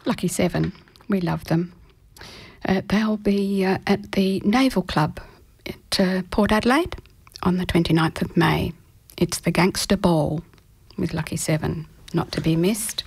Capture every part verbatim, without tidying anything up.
Lucky Seven. We love them. Uh, they'll be uh, at the Naval Club at uh, Port Adelaide on the twenty-ninth of May. It's the Gangster Ball with Lucky Seven, not to be missed.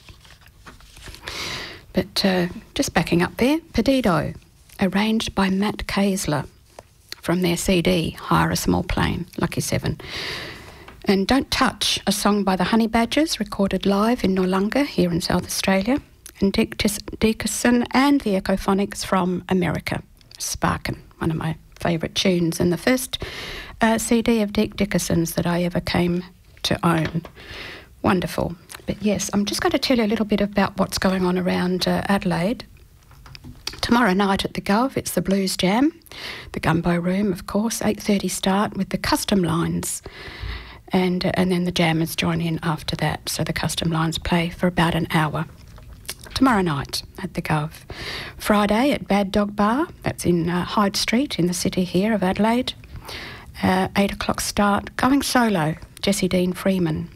But uh, just backing up there, Perdido, arranged by Matt Kaesler from their C D, Hire a Small Plane, Lucky Seven. And Don't Touch, a song by the Honey Badgers, recorded live in Noarlunga here in South Australia. And Dick Dickerson and the Echophonics from America, Sparkin', one of my favourite tunes, and the first uh, C D of Dick Dickerson's that I ever came to own. Wonderful. But yes, I'm just going to tell you a little bit about what's going on around uh, Adelaide. Tomorrow night at the Gov, it's the Blues Jam, the Gumbo Room, of course, eight thirty start with the Custom Lines. And, uh, and then the Jammers join in after that, so the Custom Lines play for about an hour. Tomorrow night at the Gov. Friday at Bad Dog Bar, that's in uh, Hyde Street in the city here of Adelaide. Uh, eight o'clock start, going solo, Jesse Dean Freeman.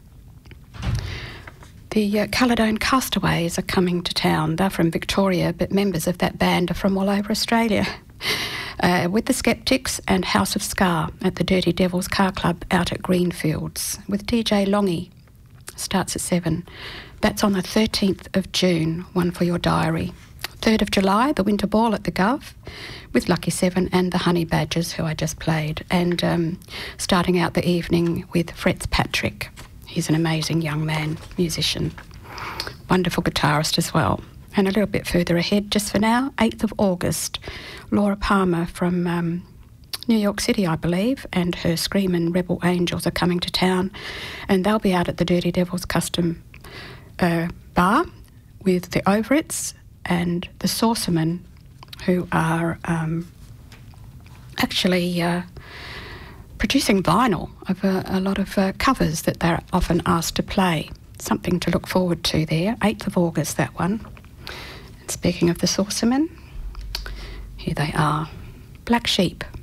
The uh, Caledon Castaways are coming to town. They're from Victoria, but members of that band are from all over Australia. Uh, with the Skeptics and House of Ska at the Dirty Devils Car Club out at Greenfields with D J Longy. Starts at seven. That's on the thirteenth of June, one for your diary. third of July, the Winter Ball at the Gov with Lucky Seven and the Honey Badgers, who I just played. And um, starting out the evening with Fritz Patrick. He's an amazing young man, musician, wonderful guitarist as well. And a little bit further ahead, just for now, eighth of August, Laura Palmer from um, New York City, I believe, and her Screamin' Rebel Angels are coming to town, and they'll be out at the Dirty Devils Custom uh, Bar with the Overits and the Saucermen, who are um, actually uh, producing vinyl of a, a lot of uh, covers that they're often asked to play. Something to look forward to there. eighth of August, that one. And speaking of the Saucermen, here they are. Black Sheep.